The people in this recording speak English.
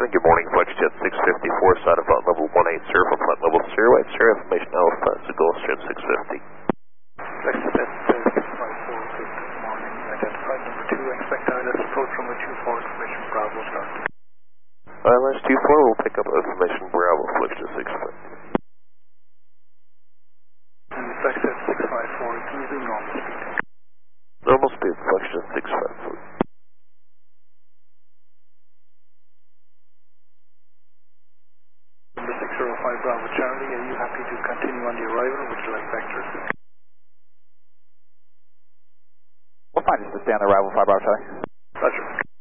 good morning, FlexJet 654, side about level 180 for flight level 080, information Alpha, to Gulfstream 650. FlexJet 654, good morning, identified number 2, expect ILS approach from 24, information Bravo start. ILS 24 will pick up information Bravo, FlexJet 650. And FlexJet 654, can you do normal speed? Normal speed, FlexJet 654. Number 605 Bravo Charlie, are you happy to continue on the arrival? Would you like vectors? We'll find just to stay on the arrival 5 Bravo Charlie. Roger.